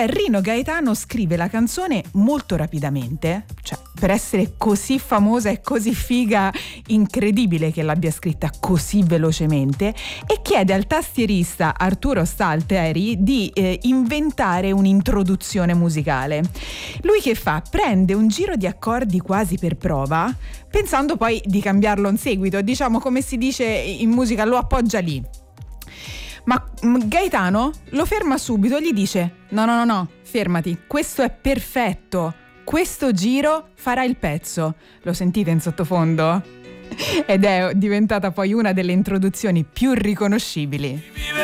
Cioè Rino Gaetano scrive la canzone molto rapidamente, cioè per essere così famosa e così figa, incredibile che l'abbia scritta così velocemente, e chiede al tastierista Arturo Stalteri di inventare un'introduzione musicale. Lui che fa? Prende un giro di accordi quasi per prova, pensando poi di cambiarlo in seguito, diciamo come si dice in musica, lo appoggia lì. Ma Gaetano lo ferma subito, gli dice no, fermati, questo è perfetto, questo giro farà il pezzo. Lo sentite in sottofondo? Ed è diventata poi una delle introduzioni più riconoscibili.